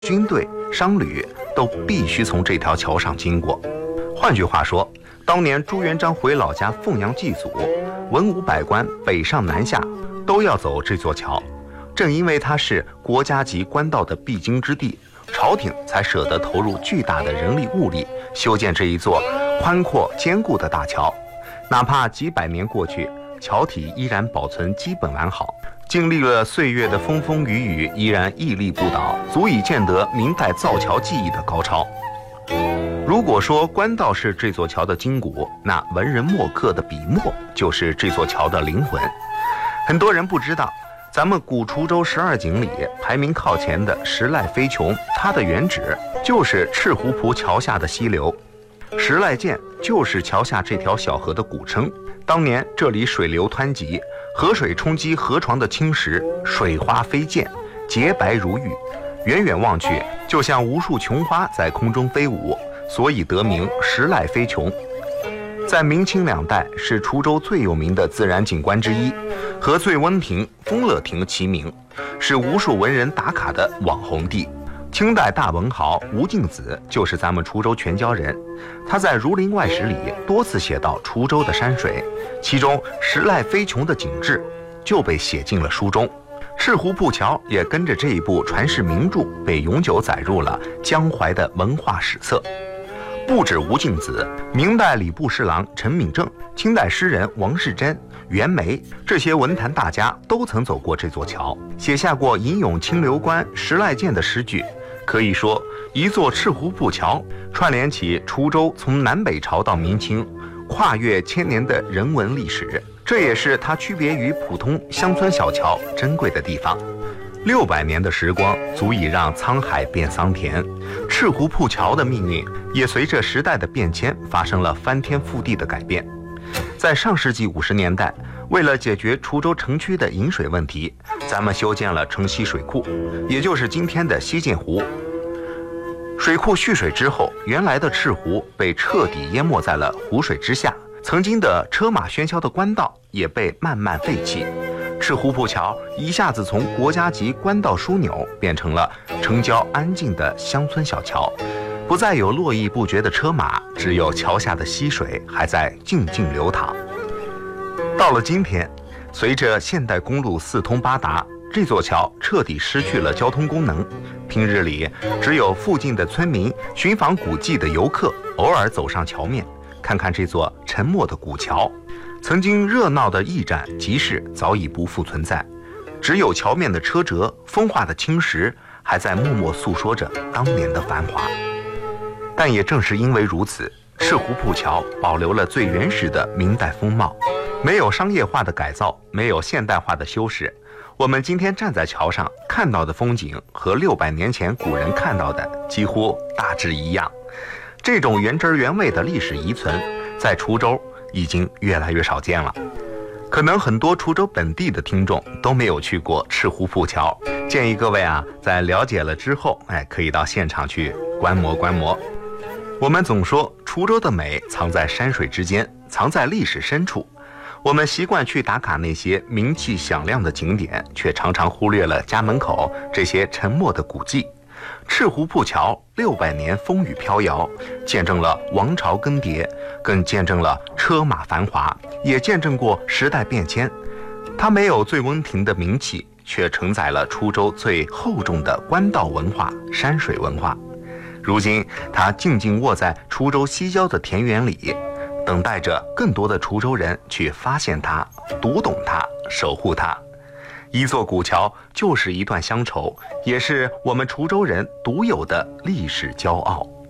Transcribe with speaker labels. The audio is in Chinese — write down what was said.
Speaker 1: 军队、商旅都必须从这条桥上经过。换句话说，当年朱元璋回老家凤阳祭祖，文武百官北上南下都要走这座桥。正因为它是国家级官道的必经之地，朝廷才舍得投入巨大的人力物力修建这一座宽阔坚固的大桥。哪怕几百年过去，桥体依然保存基本完好，经历了岁月的风风雨雨，依然屹立不倒，足以见得明代造桥技艺的高超。如果说官道是这座桥的筋骨，那文人墨客的笔墨就是这座桥的灵魂。很多人不知道，咱们古滁州12景里排名靠前的石赖飞琼，它的原址就是赤湖浦桥下的溪流。石赖涧就是桥下这条小河的古称。当年这里水流湍急，河水冲击河床的青石，水花飞溅，洁白如玉，远远望去就像无数琼花在空中飞舞，所以得名石赖飞琼。在明清两代是滁州最有名的自然景观之一，和醉温亭、丰乐亭齐名，是无数文人打卡的网红地。清代大文豪吴敬梓就是咱们滁州全椒人，他在《儒林外史》里多次写到滁州的山水，其中石赖飞琼的景致就被写进了书中。赤湖浦桥也跟着这一部传世名著被永久载入了江淮的文化史册。不止吴敬梓，明代礼部侍郎陈敏正、清代诗人王士祯、袁枚这些文坛大家都曾走过这座桥，写下过吟咏清流关、石赖涧的诗句。可以说，一座赤湖浦桥串联起滁州从南北朝到明清跨越千年的人文历史，这也是它区别于普通乡村小桥珍贵的地方。600年的时光足以让沧海变桑田，赤湖浦桥的命运也随着时代的变迁发生了翻天覆地的改变。在上世纪50年代，为了解决滁州城区的饮水问题，咱们修建了城西水库，也就是今天的西涧湖。水库蓄水之后，原来的赤湖被彻底淹没在了湖水之下，曾经的车马喧嚣的官道也被慢慢废弃。赤湖浦桥一下子从国家级官道枢纽变成了城郊安静的乡村小桥，不再有络绎不绝的车马，只有桥下的溪水还在静静流淌。到了今天，随着现代公路四通八达，这座桥彻底失去了交通功能。平日里，只有附近的村民、寻访古迹的游客偶尔走上桥面，看看这座沉默的古桥。曾经热闹的驿站、集市早已不复存在，只有桥面的车辙、风化的青石还在默默诉说着当年的繁华。但也正是因为如此，赤湖浦桥保留了最原始的明代风貌，没有商业化的改造，没有现代化的修饰。我们今天站在桥上看到的风景和600年前古人看到的几乎大致一样。这种原汁原味的历史遗存在滁州已经越来越少见了。可能很多滁州本地的听众都没有去过赤湖浦桥，建议各位在了解了之后，可以到现场去观摩观摩。我们总说滁州的美藏在山水之间，藏在历史深处。我们习惯去打卡那些名气响亮的景点，却常常忽略了家门口这些沉默的古迹。赤湖浦桥600年风雨飘摇，见证了王朝更迭，更见证了车马繁华，也见证过时代变迁。它没有醉温亭的名气，却承载了滁州最厚重的官道文化、山水文化。如今，它静静卧在滁州西郊的田园里，等待着更多的滁州人去发现它、读懂它、守护它。一座古桥就是一段乡愁，也是我们滁州人独有的历史骄傲。